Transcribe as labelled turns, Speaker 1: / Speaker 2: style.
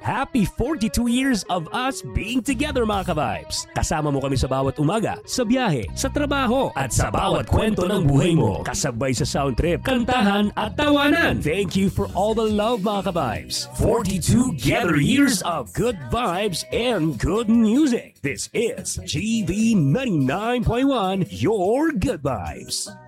Speaker 1: Happy 42 years of us being together mga ka-vibes. Kasama mo kami sa bawat umaga, sa biyahe, sa trabaho, at sa bawat kwento ng buhay mo. Kasabay sa sound trip, kantahan at tawanan. Thank you for all the love mga ka-vibes. 42 together years of good vibes and good music. This is GB 99.1, your good vibes.